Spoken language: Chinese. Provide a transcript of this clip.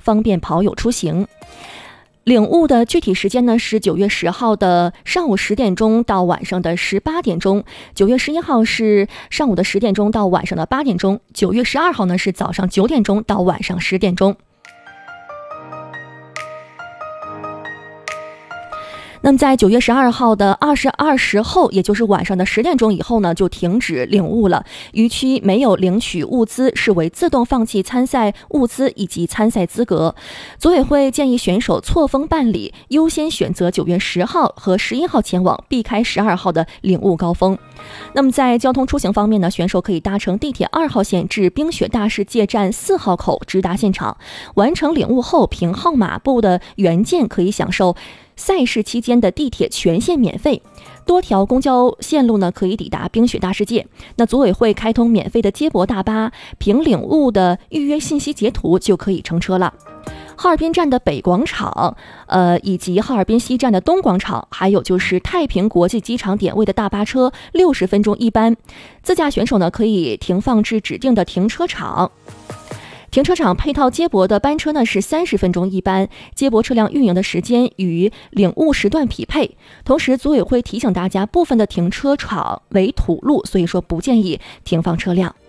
方便跑友出行。领悟的具体时间呢是9月10号的上午10点钟到晚上的18点钟，9月11号是上午的10点钟到晚上的8点钟，9月12号呢是早上9点钟到晚上10点钟。那么在9月12号的22时后，也就是晚上的10点钟以后呢，就停止领悟了。逾期没有领取物资，视为自动放弃参赛物资以及参赛资格。组委会建议选手错峰办理，优先选择9月10号和11号前往，避开12号的领悟高峰。那么在交通出行方面呢，选手可以搭乘地铁2号线至冰雪大世界站4号口直达现场。完成领悟后，凭号码布的原件可以享受赛事期间的地铁全线免费，多条公交线路呢可以抵达冰雪大世界。那组委会开通免费的接驳大巴，凭领悟的预约信息截图就可以乘车了。哈尔滨站的北广场，以及哈尔滨西站的东广场，还有就是太平国际机场点位的大巴车60分钟一班。自驾选手呢可以停放至指定的停车场。停车场配套接驳的班车呢是30分钟一班，接驳车辆运营的时间与领悟时段匹配。同时，组委会提醒大家，部分的停车场为土路，所以说不建议停放车辆。